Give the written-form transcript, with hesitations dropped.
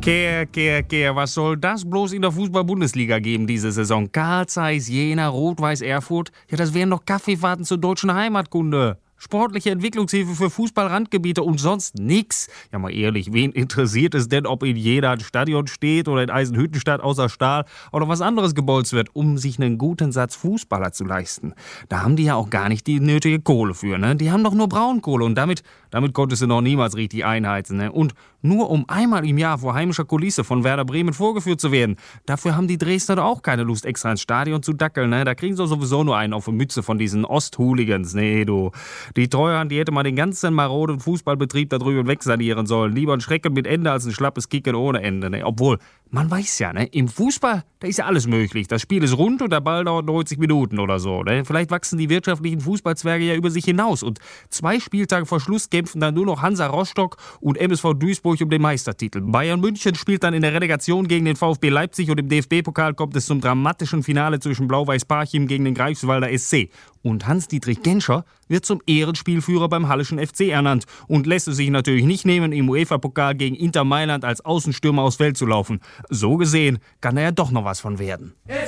Was soll das bloß in der Fußball-Bundesliga geben diese Saison? Carl Zeiss, Jena, Rot-Weiß Erfurt. Ja, das wären doch Kaffeefahrten zur deutschen Heimatkunde. Sportliche Entwicklungshilfe für Fußballrandgebiete und sonst nix. Ja, mal ehrlich, wen interessiert es denn, ob in Jena ein Stadion steht oder in Eisenhüttenstadt außer Stahl oder was anderes gebolzt wird, um sich einen guten Satz Fußballer zu leisten? Da haben die ja auch gar nicht die nötige Kohle für, ne? Die haben doch nur Braunkohle und damit konntest du noch niemals richtig einheizen, ne? Und nur um einmal im Jahr vor heimischer Kulisse von Werder Bremen vorgeführt zu werden. Dafür haben die Dresdner doch auch keine Lust, extra ins Stadion zu dackeln, ne? Da kriegen sie sowieso nur einen auf die Mütze von diesen Ost-Hooligans. Nee, du. Die Treuhand, die hätte mal den ganzen maroden Fußballbetrieb da drüben wegsanieren sollen. Lieber ein Schrecken mit Ende als ein schlappes Kicken ohne Ende, ne? Obwohl, man weiß ja, ne? Im Fußball, da ist ja alles möglich. Das Spiel ist rund und der Ball dauert 90 Minuten oder so, ne? Vielleicht wachsen die wirtschaftlichen Fußballzwerge ja über sich hinaus und 2 Spieltage vor Schluss kämpfen dann nur noch Hansa Rostock und MSV Duisburg um den Meistertitel. Bayern München spielt dann in der Relegation gegen den VfB Leipzig und im DFB-Pokal kommt es zum dramatischen Finale zwischen Blau-Weiß Parchim gegen den Greifswalder SC. Und Hans-Dietrich Genscher wird zum Ehrenspielführer beim Hallischen FC ernannt und lässt es sich natürlich nicht nehmen, im UEFA-Pokal gegen Inter Mailand als Außenstürmer aufs Feld zu laufen. So gesehen kann da ja doch noch was von werden.